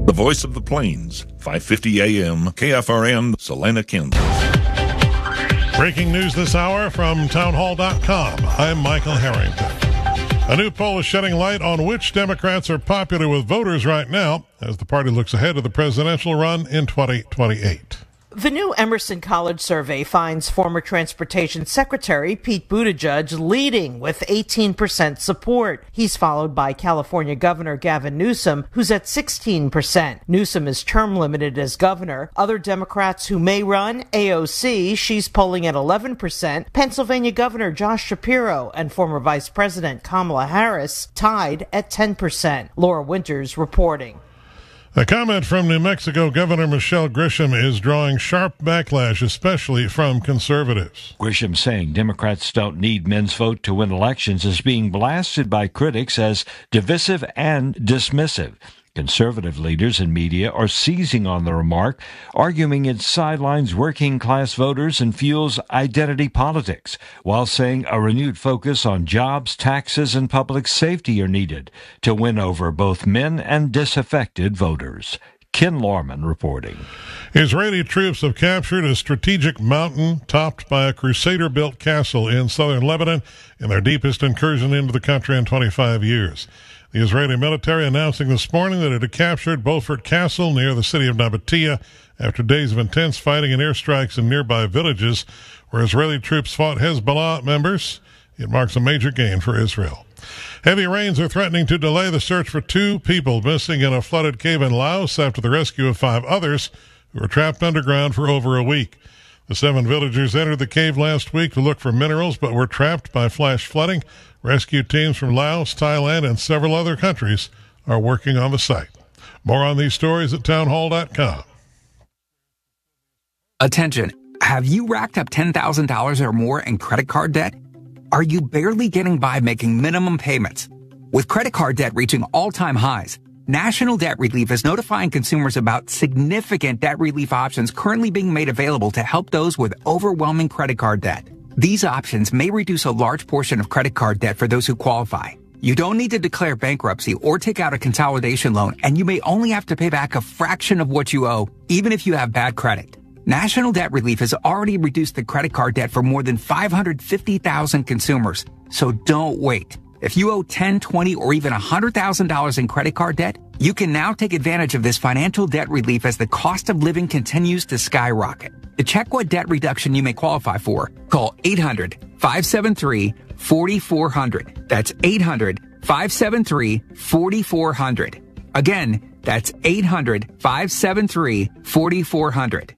The Voice of the Plains, 550 AM, KFRN, Salina, Kansas. Breaking news this hour from townhall.com. I'm Michael Harrington. A new poll is shedding light on which Democrats are popular with voters right now as the party looks ahead of the presidential run in 2028. The new Emerson College survey finds former Transportation Secretary Pete Buttigieg leading with 18% support. He's followed by California Governor Gavin Newsom, who's at 16%. Newsom is term limited as governor. Other Democrats who may run, AOC, she's polling at 11%. Pennsylvania Governor Josh Shapiro and former Vice President Kamala Harris tied at 10%. Laura Winters reporting. A comment from New Mexico Governor Michelle Grisham is drawing sharp backlash, especially from conservatives. Grisham saying Democrats don't need men's vote to win elections is being blasted by critics as divisive and dismissive. Conservative leaders and media are seizing on the remark, arguing it sidelines working-class voters and fuels identity politics, while saying a renewed focus on jobs, taxes, and public safety are needed to win over both men and disaffected voters. Ken Lorman reporting. Israeli troops have captured a strategic mountain topped by a Crusader-built castle in southern Lebanon in their deepest incursion into the country in 25 years. The Israeli military announcing this morning that it had captured Beaufort Castle near the city of Nabatea after days of intense fighting and airstrikes in nearby villages where Israeli troops fought Hezbollah members. It marks a major gain for Israel. Heavy rains are threatening to delay the search for 2 people missing in a flooded cave in Laos after the rescue of 5 others who were trapped underground for over a week. The 7 villagers entered the cave last week to look for minerals but were trapped by flash flooding. Rescue teams from Laos, Thailand, and several other countries are working on the site. More on these stories at townhall.com. Attention. Have you racked up $10,000 or more in credit card debt? Are you barely getting by making minimum payments? With credit card debt reaching all-time highs, National Debt Relief is notifying consumers about significant debt relief options currently being made available to help those with overwhelming credit card debt. These options may reduce a large portion of credit card debt for those who qualify. You don't need to declare bankruptcy or take out a consolidation loan, and you may only have to pay back a fraction of what you owe, even if you have bad credit. National Debt Relief has already reduced the credit card debt for more than 550,000 consumers, so don't wait. If you owe $10, $20, or even $100,000 in credit card debt, you can now take advantage of this financial debt relief as the cost of living continues to skyrocket. To check what debt reduction you may qualify for, call 800-573-4400. That's 800-573-4400. Again, that's 800-573-4400.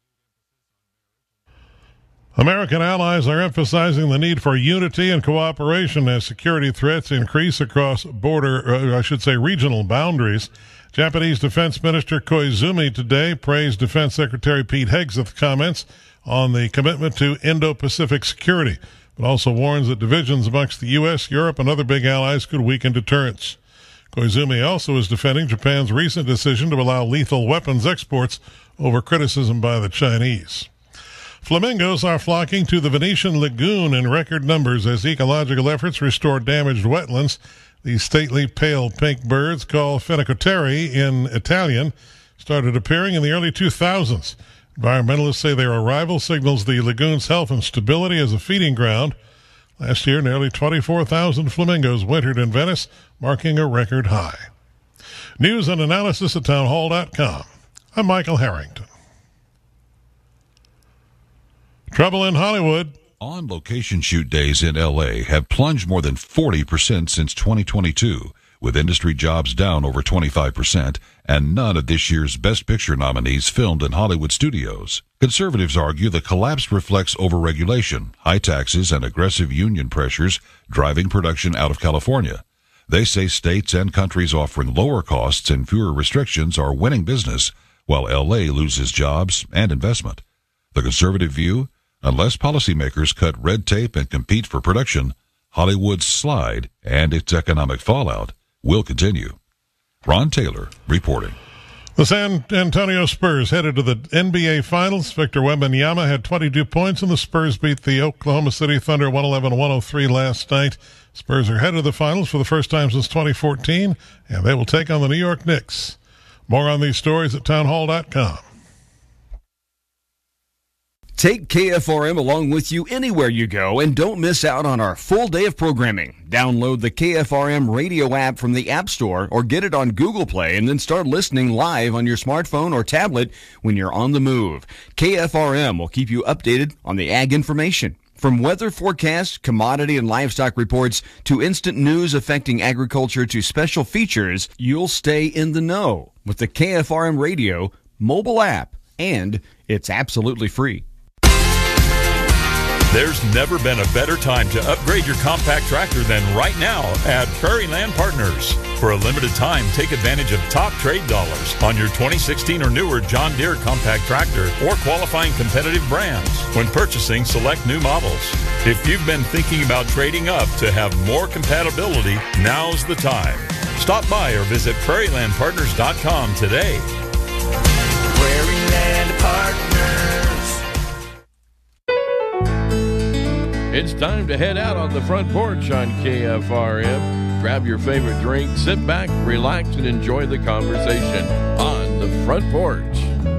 American allies are emphasizing the need for unity and cooperation as security threats increase across regional boundaries. Japanese Defense Minister Koizumi today praised Defense Secretary Pete Hegseth's comments on the commitment to Indo-Pacific security, but also warns that divisions amongst the U.S., Europe, and other big allies could weaken deterrence. Koizumi also is defending Japan's recent decision to allow lethal weapons exports over criticism by the Chinese. Flamingos are flocking to the Venetian Lagoon in record numbers as ecological efforts restore damaged wetlands. These stately pale pink birds, called Phenicopteri in Italian, started appearing in the early 2000s. Environmentalists say their arrival signals the lagoon's health and stability as a feeding ground. Last year, nearly 24,000 flamingos wintered in Venice, marking a record high. News and analysis at townhall.com. I'm Michael Harrington. Trouble in Hollywood. On-location shoot days in L.A. have plunged more than 40% since 2022, with industry jobs down over 25%, and none of this year's Best Picture nominees filmed in Hollywood studios. Conservatives argue the collapse reflects overregulation, high taxes, and aggressive union pressures driving production out of California. They say states and countries offering lower costs and fewer restrictions are winning business, while L.A. loses jobs and investment. The conservative view: unless policymakers cut red tape and compete for production, Hollywood's slide and its economic fallout will continue. Ron Taylor reporting. The San Antonio Spurs headed to the NBA Finals. Victor Wembanyama had 22 points, and the Spurs beat the Oklahoma City Thunder 111-103 last night. Spurs are headed to the Finals for the first time since 2014, and they will take on the New York Knicks. More on these stories at townhall.com. Take KFRM along with you anywhere you go and don't miss out on our full day of programming. Download the KFRM radio app from the App Store or get it on Google Play and then start listening live on your smartphone or tablet when you're on the move. KFRM will keep you updated on the ag information. From weather forecasts, commodity and livestock reports, to instant news affecting agriculture to special features, you'll stay in the know with the KFRM radio mobile app, and it's absolutely free. There's never been a better time to upgrade your compact tractor than right now at Prairie Land Partners. For a limited time, take advantage of top trade dollars on your 2016 or newer John Deere compact tractor or qualifying competitive brands when purchasing select new models. If you've been thinking about trading up to have more compatibility, now's the time. Stop by or visit prairielandpartners.com today. Prairie Land Partners. It's time to head out on the front porch on KFRM. Grab your favorite drink, sit back, relax, and enjoy the conversation on the front porch.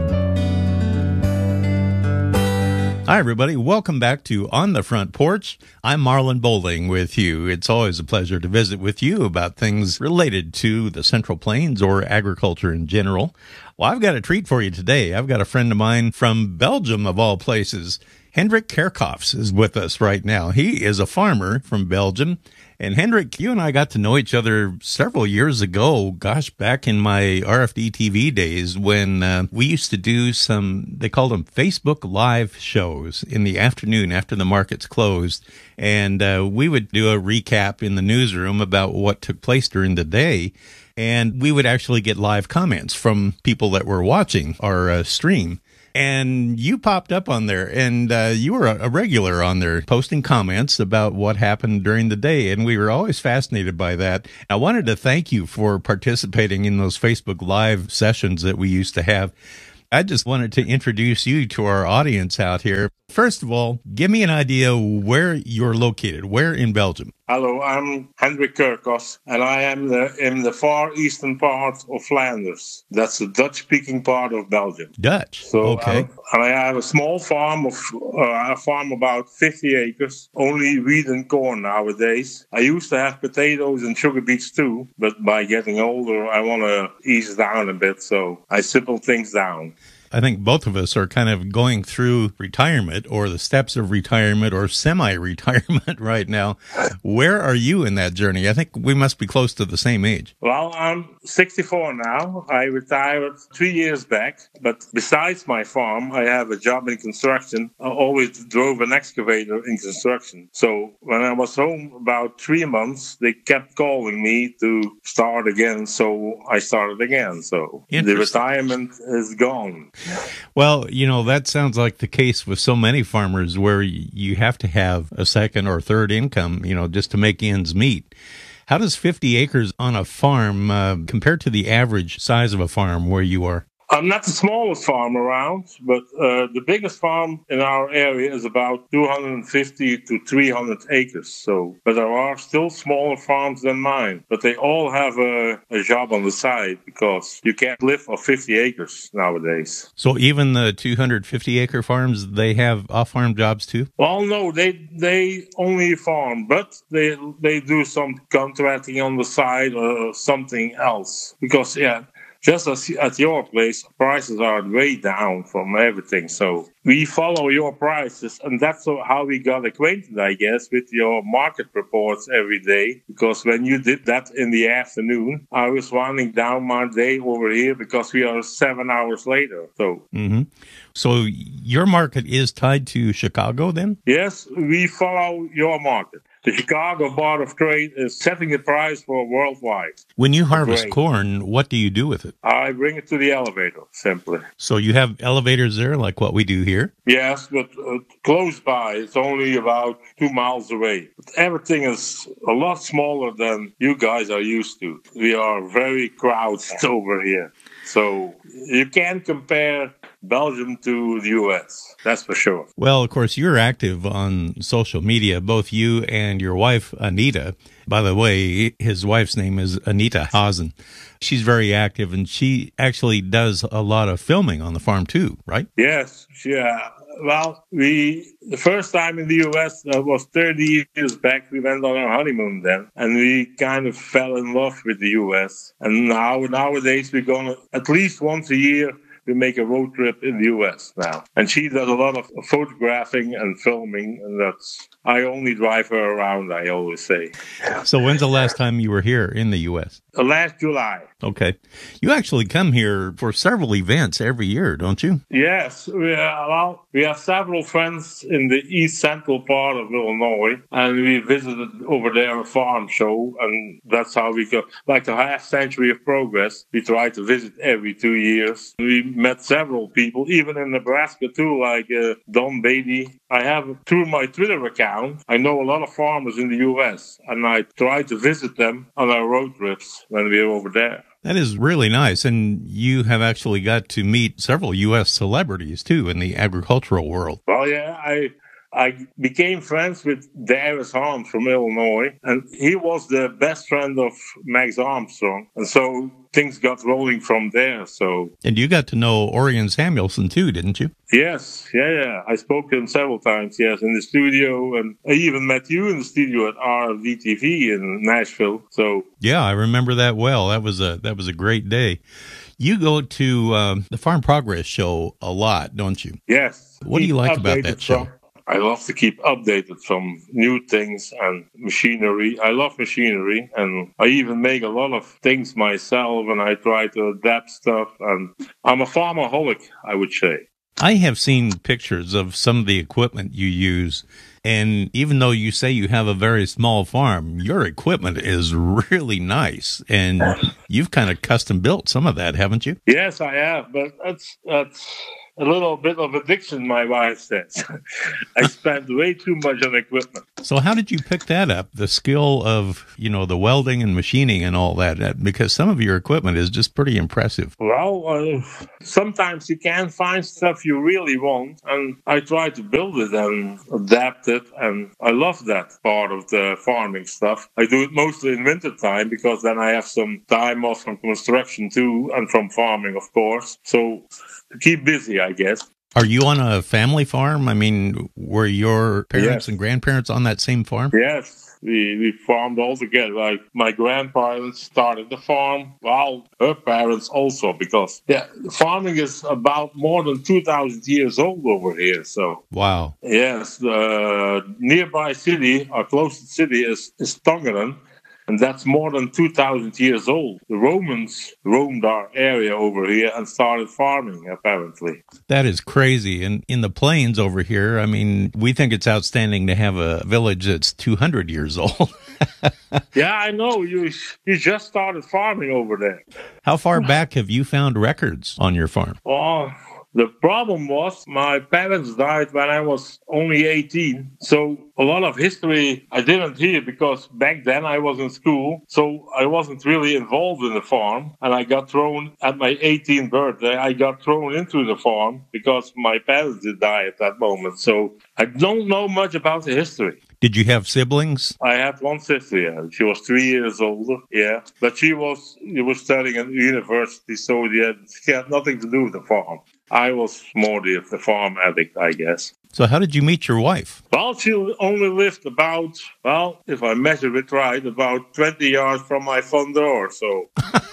Hi, everybody. Welcome back to On the Front Porch. I'm Marlon Bowling with you. It's always a pleasure to visit with you about things related to the Central Plains or agriculture in general. Well, I've got a treat for you today. I've got a friend of mine from Belgium, of all places. Hendrik Kerkhoffs is with us right now. He is a farmer from Belgium. And Hendrik, you and I got to know each other several years ago, back in my RFD TV days when we used to do they called them Facebook Live shows in the afternoon after the markets closed. And we would do a recap in the newsroom about what took place during the day. And we would actually get live comments from people that were watching our stream. And you popped up on there, and you were a regular on there posting comments about what happened during the day, and we were always fascinated by that. I wanted to thank you for participating in those Facebook Live sessions that we used to have. I just wanted to introduce you to our audience out here. First of all, give me an idea where you're located, where in Belgium. Hello, I'm Hendrik Kerkhoffs, and I am in the far eastern part of Flanders. That's the Dutch-speaking part of Belgium. Dutch, so, okay. And I have a small farm about 50 acres, only wheat and corn nowadays. I used to have potatoes and sugar beets too, but by getting older, I want to ease down a bit, so I simple things down. I think both of us are kind of going through retirement or the steps of retirement or semi-retirement right now. Where are you in that journey? I think we must be close to the same age. Well, I'm 64 now. I retired 3 years back. But besides my farm, I have a job in construction. I always drove an excavator in construction. So when I was home about 3 months, they kept calling me to start again. So I started again. So the retirement is gone. Well, that sounds like the case with so many farmers where you have to have a second or third income, just to make ends meet. How does 50 acres on a farm compare to the average size of a farm where you are? I'm not the smallest farm around, but the biggest farm in our area is about 250 to 300 acres. So, but there are still smaller farms than mine, but they all have a job on the side because you can't live off 50 acres nowadays. So even the 250-acre farms, they have off-farm jobs too? Well, no, they only farm, but they do some contracting on the side or something else because, just as at your place, prices are way down from everything. So we follow your prices, and that's how we got acquainted, I guess, with your market reports every day. Because when you did that in the afternoon, I was winding down my day over here because we are 7 hours later. So your market is tied to Chicago then? Yes, we follow your market. The Chicago Board of Trade is setting the price for worldwide. When you harvest corn, what do you do with it? I bring it to the elevator, simply. So you have elevators there, like what we do here? Yes, but close by. It's only about 2 miles away. But everything is a lot smaller than you guys are used to. We are very crowded over here. So you can't compare Belgium to the U.S., that's for sure. Well, of course, you're active on social media, both you and your wife, Anita. By the way, his wife's name is Anita Hazen. She's very active, and she actually does a lot of filming on the farm too, right? Yes, yeah. Well, the first time in the U.S. Was 30 years back. We went on our honeymoon then, and we kind of fell in love with the U.S. And nowadays we're going at least once a year. We make a road trip in the U.S. now. And she does a lot of photographing and filming, and I only drive her around, I always say. So when's the last time you were here in the U.S.? Last July. Okay. You actually come here for several events every year, don't you? Yes. We have several friends in the east central part of Illinois, and we visited over there a farm show, and that's how we go. Like the half century of progress, we try to visit every 2 years. We met several people, even in Nebraska too, like Don Beatty. I have, through my Twitter account, I know a lot of farmers in the U.S., and I try to visit them on our road trips when we're over there. That is really nice. And you have actually got to meet several U.S. celebrities, too, in the agricultural world. Well, yeah, I became friends with Darius Holmes from Illinois, and he was the best friend of Max Armstrong. And so things got rolling from there. And you got to know Orion Samuelson, too, didn't you? Yes, yeah. I spoke to him several times, yes, in the studio. And I even met you in the studio at RVTV in Nashville. So yeah, I remember that well. That was a great day. You go to the Farm Progress show a lot, don't you? Yes. What do you like about that show? I love to keep updated from new things and machinery. I love machinery, and I even make a lot of things myself, and I try to adapt stuff. And I'm a farmaholic, I would say. I have seen pictures of some of the equipment you use, and even though you say you have a very small farm, your equipment is really nice, and you've kind of custom built some of that, haven't you? Yes, I have, but that's a little bit of addiction, my wife says. I spend way too much on equipment. So how did you pick that up, the skill of, the welding and machining and all that? Because some of your equipment is just pretty impressive. Well, sometimes you can't find stuff you really want, and I try to build it and adapt it, and I love that part of the farming stuff. I do it mostly in wintertime, because then I have some time off from construction too, and from farming, of course. So to keep busy, I guess. Are you on a family farm? I mean, were your parents and grandparents on that same farm? Yes, we farmed all together. Like my grandparents started the farm, well, her parents also, because farming is about more than 2,000 years old over here. So wow. Yes, the nearby city, our closest city, is Tongeren. And that's more than 2,000 years old. The Romans roamed our area over here and started farming, apparently. That is crazy. And in the plains over here, I mean, we think it's outstanding to have a village that's 200 years old. Yeah, I know. You just started farming over there. How far back have you found records on your farm? Oh, the problem was my parents died when I was only 18. So a lot of history I didn't hear, because back then I was in school. So I wasn't really involved in the farm. And I got thrown at my 18th birthday. I got thrown into the farm because my parents did die at that moment. So I don't know much about the history. Did you have siblings? I had one sister, yeah. She was 3 years older, yeah. But she was studying at university, so she had nothing to do with the farm. I was more the farm addict, I guess. So how did you meet your wife? Well, she only lived about, if I measure it right, about 20 yards from my front door, so...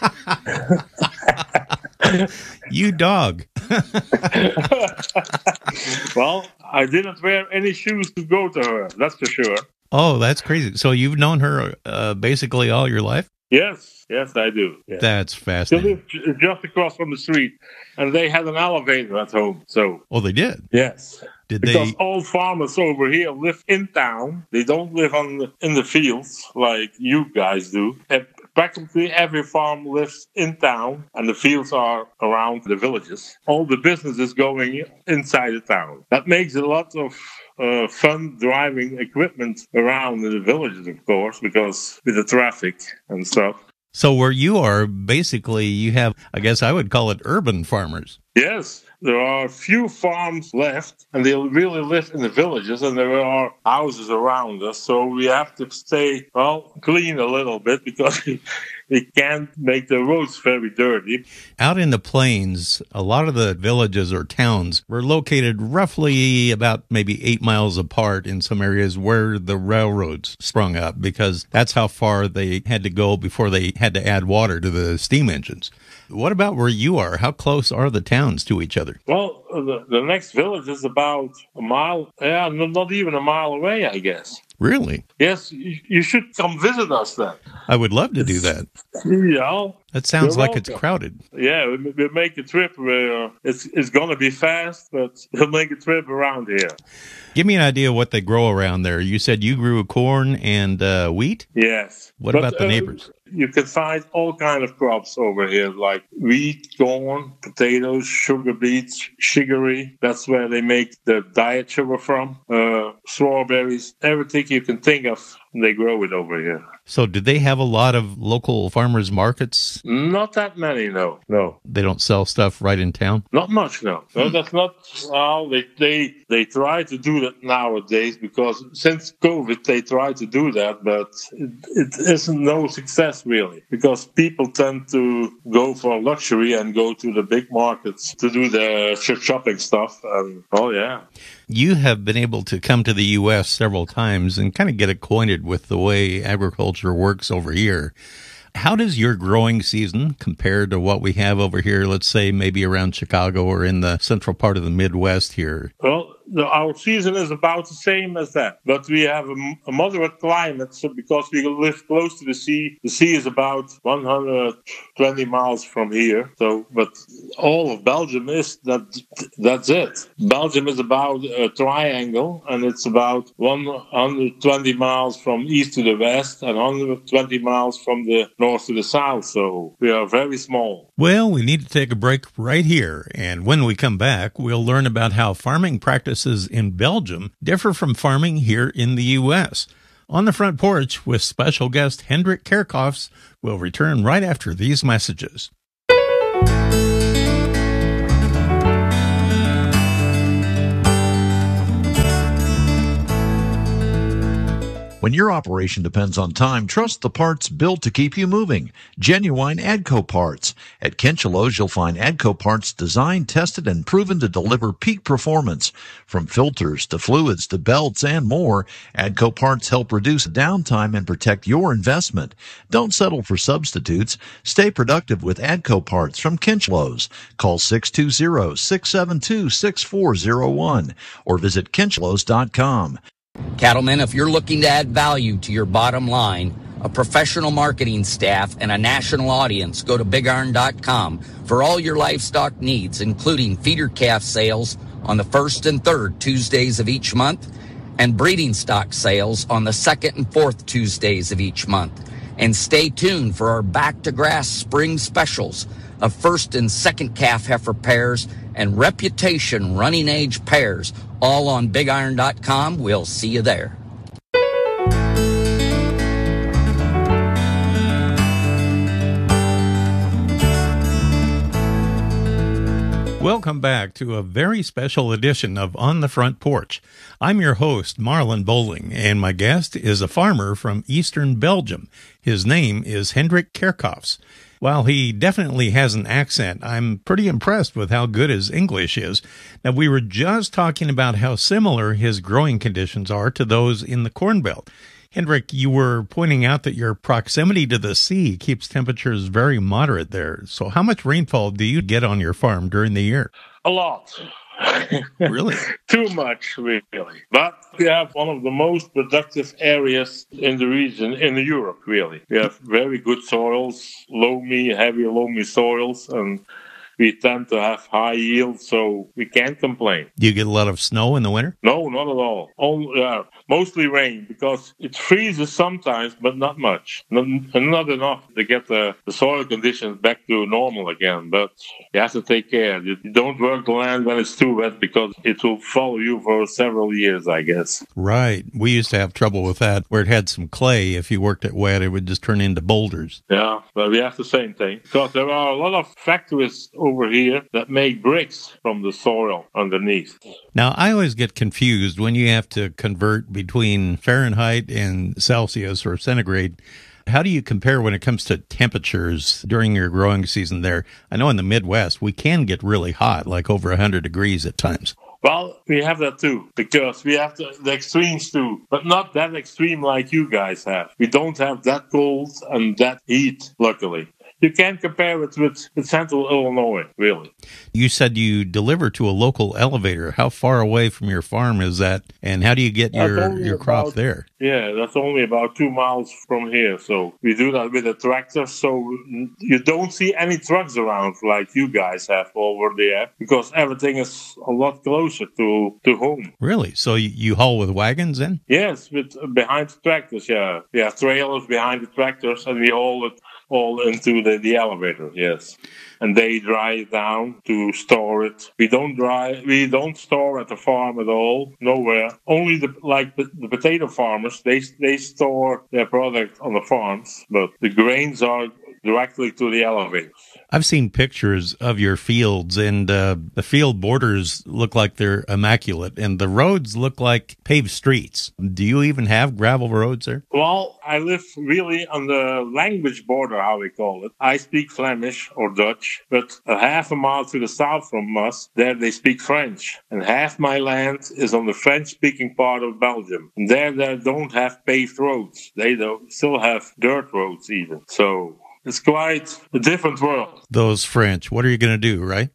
You dog. Well, I didn't wear any shoes to go to her, that's for sure. Oh, that's crazy. So you've known her basically all your life? Yes, I do. Yeah. That's fascinating. They lived just across from the street, and they had an elevator at home. So. Oh, they did? Yes. Because old farmers over here live in town. They don't live in the fields like you guys do. And practically every farm lives in town, and the fields are around the villages. All the business is going inside the town. That makes a lot of fun driving equipment around in the villages, of course, because with the traffic and stuff. So where you are, basically, you have, I guess I would call it urban farmers. Yes, there are a few farms left, and they really live in the villages, and there are houses around us. So we have to stay, clean a little bit because we can't make the roads very dirty. Out in the plains, a lot of the villages or towns were located roughly about maybe 8 miles apart in some areas where the railroads sprung up, because that's how far they had to go before they had to add water to the steam engines. What about where you are? How close are the towns to each other? Well, the next village is about a mile, not even a mile away, I guess. Really? Yes, you should come visit us then. I would love to do that. Yeah. That sounds like it's crowded. Yeah, we'll make a trip where it's going to be fast, but we'll make a trip around here. Give me an idea of what they grow around there. You said you grew corn and wheat? Yes. What about the neighbors? You can find all kind of crops over here, like wheat, corn, potatoes, sugar beets, chicory. That's where they make the diet sugar from. Strawberries, everything you can think of, they grow it over here. So do they have a lot of local farmers markets? Not that many, no. They don't sell stuff right in town? Not much, no. No, that's not how they try to do that nowadays, because since COVID they try to do that, but it isn't no success really, because people tend to go for luxury and go to the big markets to do the shopping stuff. And you have been able to come to the U.S. several times and kind of get acquainted with the way agriculture works over here. How does your growing season compare to what we have over here, let's say maybe around Chicago or in the central part of the Midwest here? Well, our season is about the same as that, but we have a moderate climate, so because we live close to the sea. The sea is about 120 miles from here. So, but all of Belgium is that's it. Belgium is about a triangle, and it's about 120 miles from east to the west and 120 miles from the north to the south. So we are very small. Well, we need to take a break right here, and when we come back, we'll learn about how farming practices in Belgium differ from farming here in the U.S. On the Front Porch with special guest Hendrik Kerkhoffs. We'll return right after these messages. When your operation depends on time, trust the parts built to keep you moving. Genuine AGCO parts. At Kinchelo's, you'll find AGCO parts designed, tested, and proven to deliver peak performance. From filters to fluids to belts and more, AGCO parts help reduce downtime and protect your investment. Don't settle for substitutes. Stay productive with AGCO parts from Kinchelo's. Call 620-672-6401 or visit kinchelos.com. Cattlemen, if you're looking to add value to your bottom line, a professional marketing staff, and a national audience, go to BigIron.com for all your livestock needs, including feeder calf sales on the first and third Tuesdays of each month and breeding stock sales on the second and fourth Tuesdays of each month. And stay tuned for our back to grass spring specials of first and second calf heifer pairs and reputation running age pairs, all on BigIron.com. We'll see you there. Welcome back to a very special edition of On the Front Porch. I'm your host, Marlon Bowling, and my guest is a farmer from eastern Belgium. His name is Hendrik Kerkhoffs. While he definitely has an accent, I'm pretty impressed with how good his English is. Now, we were just talking about how similar his growing conditions are to those in the Corn Belt. Hendrik, you were pointing out that your proximity to the sea keeps temperatures very moderate there. So how much rainfall do you get on your farm during the year? A lot. Really? Too much, really. But we have one of the most productive areas in the region, in Europe, really. We have very good soils, heavy loamy soils, and we tend to have high yield, so we can't complain. Do you get a lot of snow in the winter? No, not at all. Mostly rain, because it freezes sometimes, but not much. Not enough to get the soil conditions back to normal again. But you have to take care. You don't work the land when it's too wet, because it will follow you for several years, I guess. Right. We used to have trouble with that, where it had some clay. If you worked it wet, it would just turn into boulders. Yeah, but we have the same thing, because there are a lot of factories over here that make bricks from the soil underneath. Now, I always get confused when you have to convert between Fahrenheit and Celsius or centigrade. How do you compare when it comes to temperatures during your growing season there? I know in the Midwest, we can get really hot, like over 100 degrees at times. Well, we have that too, because we have the extremes too, but not that extreme like you guys have. We don't have that cold and that heat, luckily. You can't compare it with central Illinois, really. You said you deliver to a local elevator. How far away from your farm is that, and how do you get your crop there? Yeah, that's only about 2 miles from here. So we do that with a tractor, so you don't see any trucks around like you guys have over there, because everything is a lot closer to home. Really? So you haul with wagons then? Yes, behind the tractors, yeah. We have trailers behind the tractors, and we haul it all into the elevator, yes. And they drive down to store it. We don't store at the farm at all, nowhere. Only the potato farmers, they store their product on the farms, but the grains are directly to the elevators. I've seen pictures of your fields, and the field borders look like they're immaculate, and the roads look like paved streets. Do you even have gravel roads there? Well, I live really on the language border, how we call it. I speak Flemish or Dutch, but a half a mile to the south from us, there they speak French. And half my land is on the French-speaking part of Belgium. And there they don't have paved roads. They still have dirt roads even. So it's quite a different world. Those French, what are you going to do, right?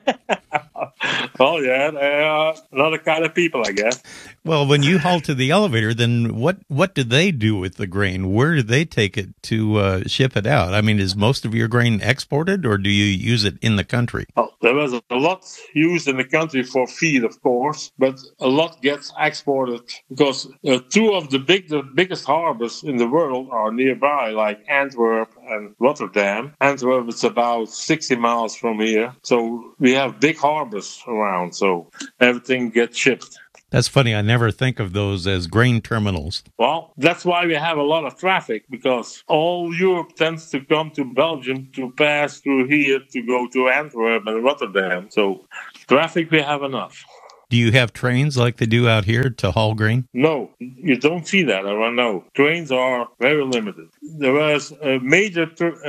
Well, yeah, they are another kind of people, I guess. Well, when you haul to the elevator, then what do they do with the grain? Where do they take it to ship it out? I mean, is most of your grain exported, or do you use it in the country? Well, there was a lot used in the country for feed, of course, but a lot gets exported because two of the biggest harbors in the world are nearby, like Antwerp and Rotterdam. Antwerp is about 60 miles from here, so we have big harbors around, so everything gets shipped. That's funny. I never think of those as grain terminals. Well, that's why we have a lot of traffic, because all Europe tends to come to Belgium to pass through here to go to Antwerp and Rotterdam. So traffic we have enough. Do you have trains like they do out here to haul grain? No, you don't see that around. No, trains are very limited. There was a major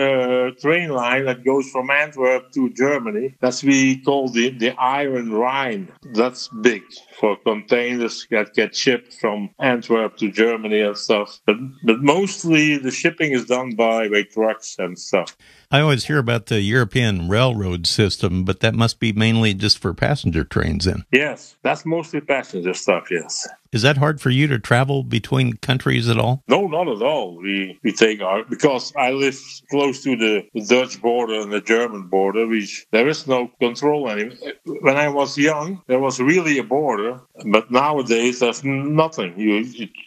train line that goes from Antwerp to Germany. That's we call the Iron Rhine. That's big for containers that get shipped from Antwerp to Germany and stuff. But mostly the shipping is done by trucks and stuff. I always hear about the European railroad system, but that must be mainly just for passenger trains then. Yes, that's mostly passenger stuff, yes. Is that hard for you to travel between countries at all? No, not at all. We take because I live close to the Dutch border and the German border, which there is no control anymore. When I was young, there was really a border, but nowadays there's nothing. You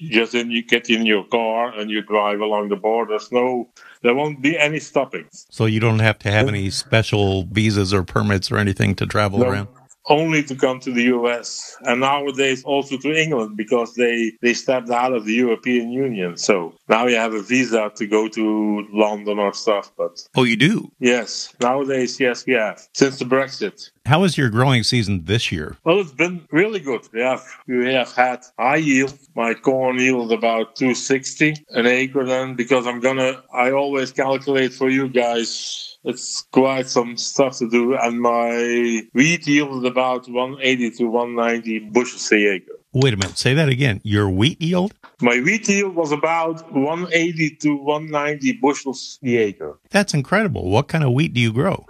get in your car and you drive along the border. There won't be any stoppings. So you don't have to have any special visas or permits or anything to travel around? Only to come to the U.S. and nowadays also to England, because they stepped out of the European Union. So now you have a visa to go to London or stuff. But oh, you do? Yes. Nowadays, yes, we have. Since the Brexit. How was your growing season this year? Well, it's been really good. We have had high yield. My corn yielded about 260 an acre then, because I always calculate for you guys. It's quite some stuff to do, and my wheat yielded about 180 to 190 bushels a acre. Wait a minute, say that again. Your wheat yield? My wheat yield was about 180 to 190 bushels the acre. That's incredible. What kind of wheat do you grow?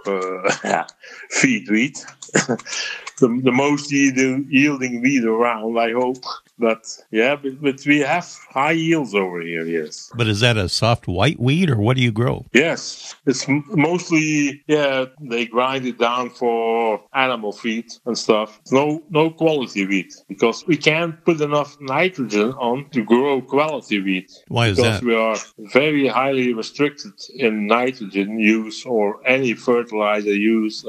Feed wheat. The most yielding wheat around, I hope. But we have high yields over here, yes. But is that a soft white wheat, or what do you grow? Yes, it's mostly, they grind it down for animal feed and stuff. No quality wheat, because we can't put enough nitrogen on to grow quality wheat. Why is that? Because we are very highly restricted in nitrogen use or any fertilizer use.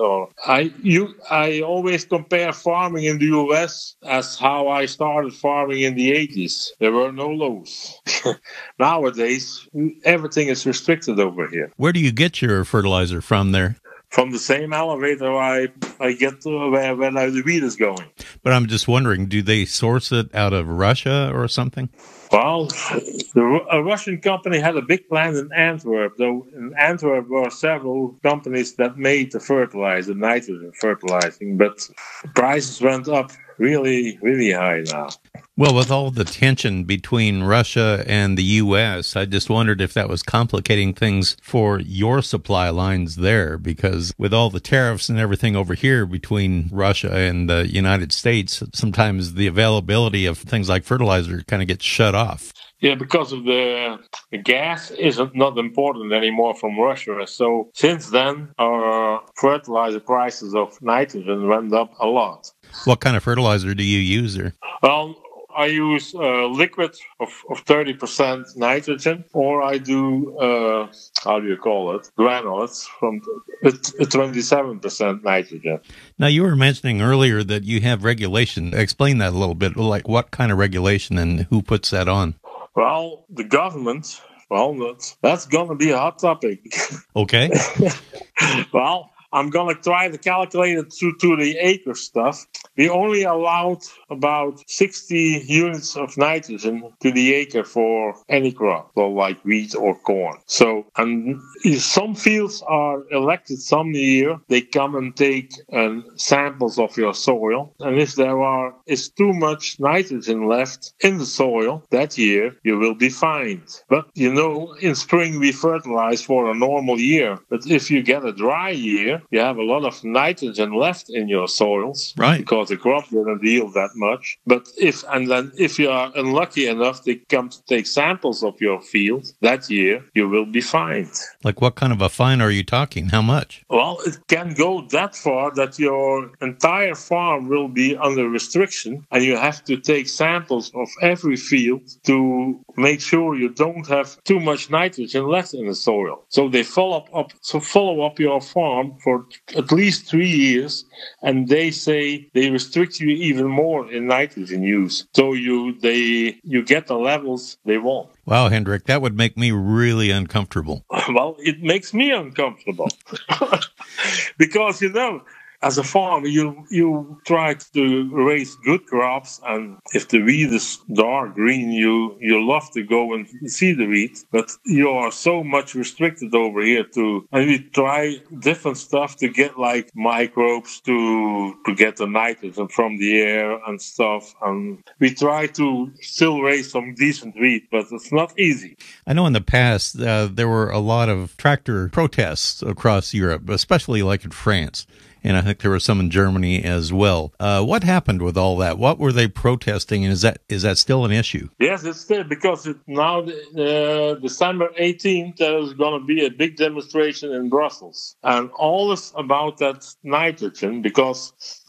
I always compare farming in the U.S. as how I started farming in the 80s. There were no lows. Nowadays, everything is restricted over here. Where do you get your fertilizer from there? From the same elevator I get to where the wheat is going. But I'm just wondering, do they source it out of Russia or something? Well, a Russian company had a big plant in Antwerp. Though in Antwerp were several companies that made the fertilizer, nitrogen fertilizing, but prices went up really, really high now. Well, with all the tension between Russia and the U.S., I just wondered if that was complicating things for your supply lines there, because with all the tariffs and everything over here between Russia and the United States, sometimes the availability of things like fertilizer kind of gets shut off. Yeah, because of the gas isn't not important anymore from Russia. So since then, our fertilizer prices of nitrogen went up a lot. What kind of fertilizer do you use there? Well, I use liquid of 30% nitrogen, or I do, granulates from 27% nitrogen. Now, you were mentioning earlier that you have regulation. Explain that a little bit, like what kind of regulation and who puts that on? Well, the government, that's going to be a hot topic. Okay. Well, I'm going to try to calculate it to the acre stuff. We only allowed about 60 units of nitrogen to the acre for any crop, so like wheat or corn. So, and some fields are elected some year. They come and take samples of your soil. And if there is too much nitrogen left in the soil that year, you will be fined. But, in spring we fertilize for a normal year. But if you get a dry year, you have a lot of nitrogen left in your soils, right? Because the crop didn't yield that much. But if you are unlucky enough to come to take samples of your field that year, you will be fined. Like what kind of a fine are you talking? How much? Well, it can go that far that your entire farm will be under restriction, and you have to take samples of every field to make sure you don't have too much nitrogen left in the soil. So they follow up your farm for at least 3 years, and they say they restrict you even more in nitrogen use. So you get the levels they want. Wow, Hendrik, that would make me really uncomfortable. Well, it makes me uncomfortable. Because, as a farmer, you try to raise good crops, and if the wheat is dark green, you love to go and see the wheat, but you are so much restricted over here and we try different stuff to get like microbes to get the nitrogen from the air and stuff, and we try to still raise some decent wheat, but it's not easy. I know in the past there were a lot of tractor protests across Europe, especially like in France. And I think there were some in Germany as well. What happened with all that? What were they protesting, and is that still an issue? Yes, it's still, because now December 18th there is going to be a big demonstration in Brussels, and all is about that nitrogen, because,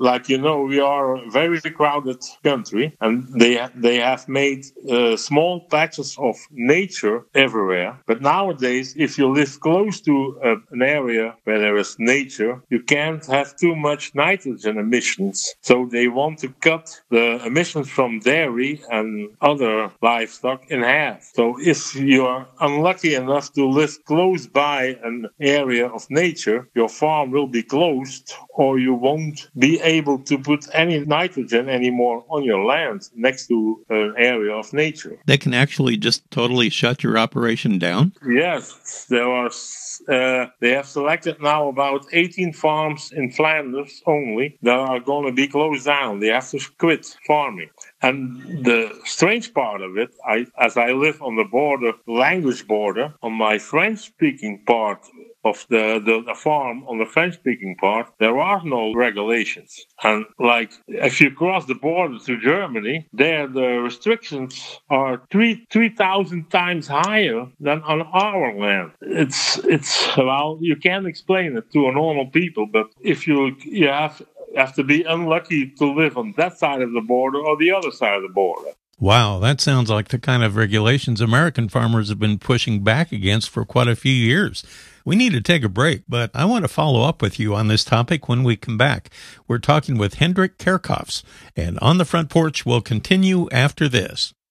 we are a very crowded country, and they have made small patches of nature everywhere. But nowadays, if you live close to an area where there is nature, you can't have too much nitrogen emissions. So they want to cut the emissions from dairy and other livestock in half. So if you are unlucky enough to live close by an area of nature, your farm will be closed, or you won't be able to put any nitrogen anymore on your land next to an area of nature. They can actually just totally shut your operation down? Yes, they have selected now about 18 farms in Flanders only that are going to be closed down. They have to quit farming. And the strange part of it, as I live on the language border, on my French-speaking part of the farm on the French-speaking part, there are no regulations. And like if you cross the border to Germany, there the restrictions are 3,000 times higher than on our land. It's well, you can't explain it to a normal people, but if you have to be unlucky to live on that side of the border or the other side of the border. Wow, that sounds like the kind of regulations American farmers have been pushing back against for quite a few years. We need to take a break, but I want to follow up with you on this topic when we come back. We're talking with Hendrik Kerkhoffs, and On the Front Porch will continue after this.